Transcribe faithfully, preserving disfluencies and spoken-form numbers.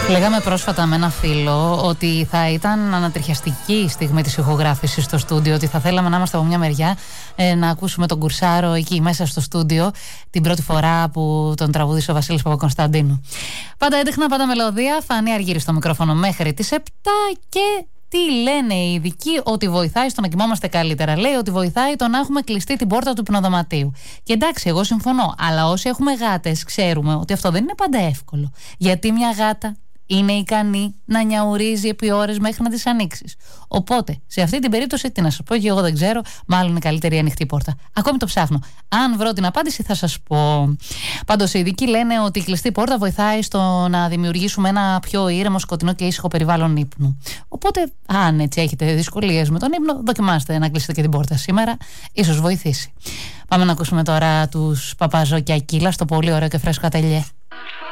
Λέγαμε πρόσφατα με ένα φίλο ότι θα ήταν ανατριχιαστική η στιγμή της ηχογράφησης στο στούντιο, ότι θα θέλαμε να είμαστε από μια μεριά ε, να ακούσουμε τον Κουρσάρο εκεί μέσα στο στούντιο την πρώτη φορά που τον τραγουδίσε ο Βασίλης Παπακωνσταντίνου. Πάντα έντεχνα, πάντα μελωδία. Φανή Αργύρη στο μικρόφωνο μέχρι τις επτά. Και τι λένε οι ειδικοί? Ότι βοηθάει στο να κοιμόμαστε καλύτερα. Λέει ότι βοηθάει το να έχουμε κλειστεί την πόρτα του υπνοδωματίου. Και εντάξει, εγώ συμφωνώ. Αλλά όσοι έχουμε γάτες, ξέρουμε ότι αυτό δεν είναι πάντα εύκολο. Γιατί μια γάτα είναι ικανή να νιαουρίζει επί ώρες μέχρι να τις ανοίξεις. Οπότε, σε αυτή την περίπτωση, τι να σας πω, και εγώ δεν ξέρω, μάλλον είναι καλύτερη η ανοιχτή πόρτα. Ακόμη το ψάχνω. Αν βρω την απάντηση, θα σας πω. Πάντως, οι ειδικοί λένε ότι η κλειστή πόρτα βοηθάει στο να δημιουργήσουμε ένα πιο ήρεμο, σκοτεινό και ήσυχο περιβάλλον ύπνου. Οπότε, αν έτσι έχετε δυσκολίες με τον ύπνο, δοκιμάστε να κλείσετε και την πόρτα σήμερα. Ίσως βοηθήσει. Πάμε να ακούσουμε τώρα τους Παπαζό και Ακύλα στο πολύ ωραίο και φρέσκο Ατελιέ.